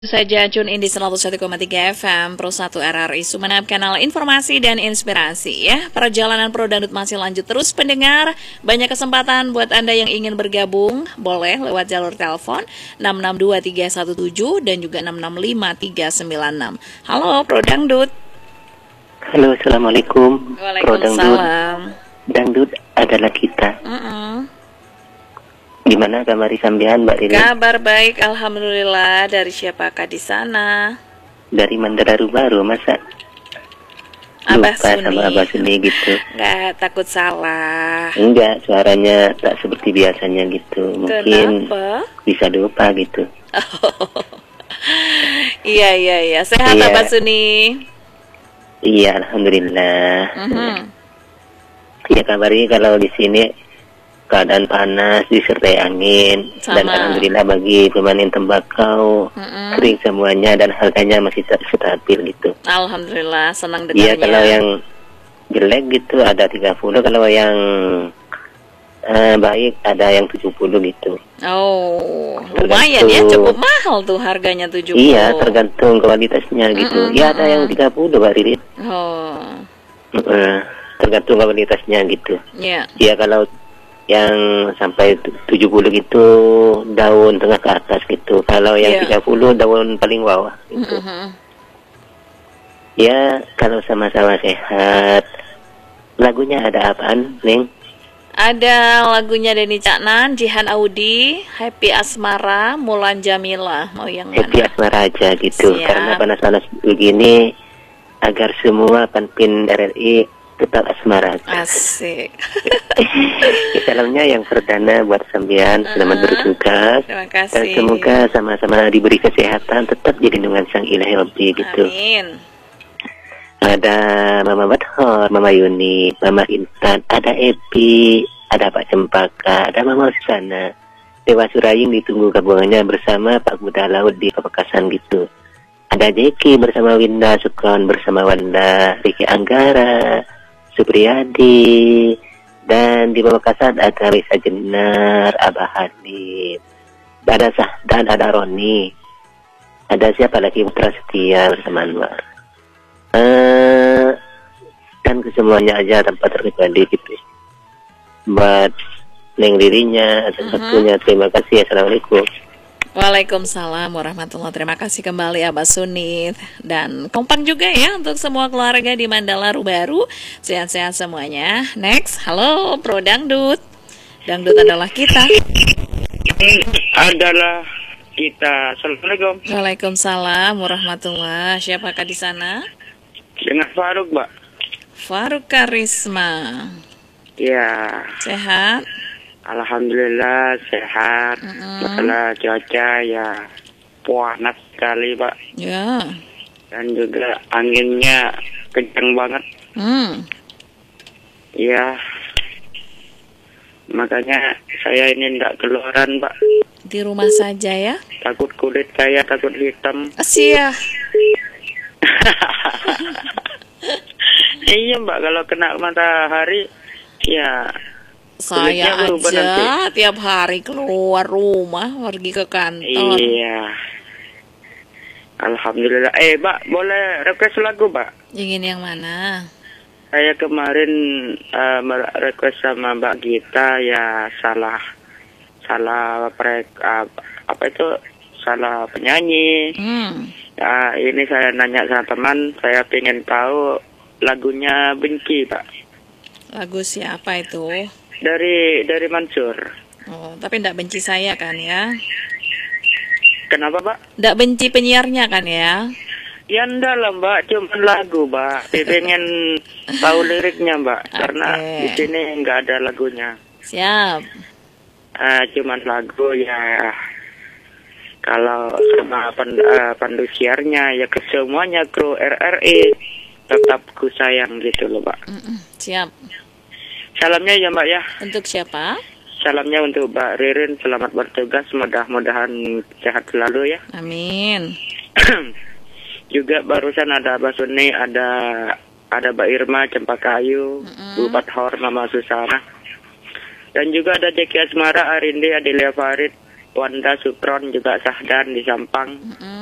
Saja tune in di 101,3 FM Pro 1 RRI Sumeneb, kanal informasi dan inspirasi ya. Perjalanan Pro Dangdut masih lanjut terus pendengar. Banyak kesempatan buat Anda yang ingin bergabung, boleh lewat jalur telepon 662317 dan juga 665396. Halo Pro Dangdut. Halo, assalamualaikum. Waalaikumsalam. Dangdut adalah kita. Gimana kabar sampean, Mbak Rini? Kabar baik, alhamdulillah. Dari siapakah di sana? Dari Mandala Baru, masa Abah lupa Suni. sama Abah Suni gitu? Nggak takut salah. Enggak, suaranya tak seperti biasanya gitu. Mungkin Kenapa? bisa lupa gitu. Iya. Sehat Iya. Abah Suni? Iya, alhamdulillah. Ya kabarnya kalau di sini keadaan panas disertai angin. Sama. Dan alhamdulillah bagi pemanen tembakau kering semuanya dan harganya masih stabil gitu. Alhamdulillah, senang Iya, dengarnya. kalau yang jelek gitu ada 30, kalau yang baik ada yang 70 gitu. Oh, lumayan ya, cukup mahal tuh harganya 70. Iya, tergantung kualitasnya gitu. Ya ada yang 30, Mbak Riri. Oh, Tergantung kualitasnya gitu. ya. Ya kalau yang sampai 70 gitu daun tengah ke atas gitu. Kalau yang Iya. 30 daun paling bawah gitu. Ya, kalau sama-sama sehat. Lagunya ada apaan, Neng? Ada lagunya Denny Caknan, Jihan Audi, Happy Asmara, Mulan Jamila. Mau yang Happy mana? Asmara aja gitu. Siap. Karena panas-panas begini agar semua penpin RRI tetap asmara. Asik. Ya, salamnya yang perdana buat sampean, selamat bertugas. Terima Dan kasih. semoga sama-sama diberi kesehatan, tetap jadi dengan sang ilahi Rabbi gitu. Amin. Ada Mama Bathor, Mama Yuni, Mama Intan, ada Epi, ada Pak Cempaka, ada Mama Susana. Dewa Suraying ditunggu gabungannya bersama Pak Buddha Laut di Pamekasan gitu. Ada Jeki bersama Winda, Sukron bersama Wanda, Riki Anggara, Supriyadi, dan di Pamekasan ada Risa Jenar, Abah Hanif, ada Sahdan, ada Roni, ada siapa lagi, Putra Setia bersama Anwar. Dan kesemuanya aja tanpa terkecuali gitu. Buat Neng dirinya atau satunya, terima kasih. Assalamualaikum. Waalaikumsalam warahmatullahi. Terima kasih kembali Abah Sunit. Dan kompak juga ya untuk semua keluarga di Mandala Baru. Sehat-sehat semuanya. Next, halo Pro Dangdut. Dangdut adalah kita. Adalah kita. Assalamualaikum. Waalaikumsalam warahmatullahi. Siapakah di sana? Dengan Faruk, Mbak. Faruk Karisma. Ya, Sehat? alhamdulillah sehat. Masalah cuaca ya panas sekali, Pak. Ya. Dan juga anginnya kencang banget. Ya, makanya saya ini tidak keluaran, Pak. Di rumah saja ya. Takut kulit saya, takut hitam. Asyik. Iya, Mbak, kalau kena matahari ya Saya kulitnya berubah aja nanti. tiap hari keluar rumah, pergi ke kantor. Iya. Alhamdulillah. Mbak, boleh request lagu, Mbak? Ingin yang mana? Saya kemarin request sama Mbak Gita ya salah penyanyi. Ya, ini saya nanya sama teman, saya pengen tahu lagunya Benci, Pak. Lagu siapa itu? Dari Mansur. Oh, tapi ndak benci saya kan ya? Kenapa, Pak? Ndak benci penyiarnya kan ya? Ya enggak lah, Mbak, cuma lagu, Mbak. Saya pengen tahu liriknya, Mbak, karena di sini nggak ada lagunya. Siap. Cuman lagu ya. Kalau sama pandu siarnya ya ke semuanya kru RRI tetap ku sayang gitu loh, Mbak. Siap. Salamnya ya, Mbak ya. Untuk siapa? Salamnya untuk Mbak Ririn, selamat bertugas, mudah-mudahan sehat selalu ya. Amin. Juga barusan ada Mbak Suni, ada Mbak Irma, Cempaka Ayu, Bu Bathor, Mama Susana. Dan juga ada Jeki Asmara, Arindi, Adelia Farid, Wanda Supron, juga Sahdan di Sampang.